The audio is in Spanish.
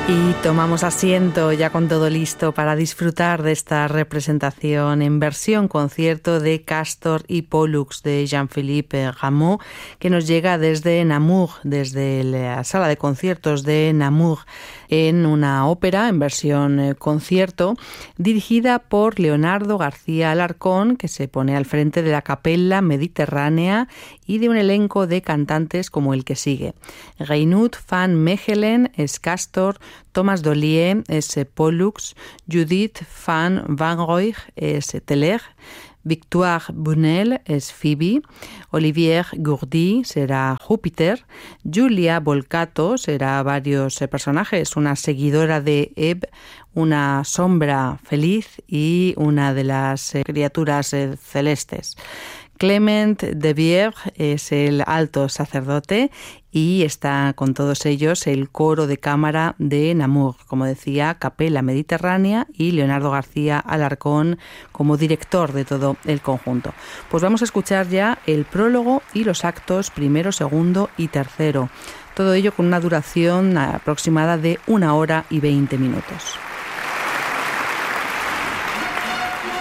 Y tomamos asiento ya con todo listo para disfrutar de esta representación en versión concierto de Castor y Pollux de Jean-Philippe Rameau, que nos llega desde Namur, desde la sala de conciertos de Namur, en una ópera en versión concierto dirigida por Leonardo García Alarcón, que se pone al frente de la Capella Mediterránea y de un elenco de cantantes como el que sigue. Reinoud van Mechelen es Castor, Thomas Dollier es Pollux, Judith van Wanrooij es Teller, Victoire Bunel es Phoebe, Olivier Gourdy será Júpiter, Julia Volcato será varios personajes, una seguidora de Ebb, una sombra feliz y una de las criaturas celestes. Clement de Vierge es el alto sacerdote y está con todos ellos el coro de cámara de Namur, como decía, Capella Mediterránea, y Leonardo García Alarcón como director de todo el conjunto. Pues vamos a escuchar ya el prólogo y los actos primero, segundo y tercero. Todo ello con una duración aproximada de 1 hora y 20 minutos.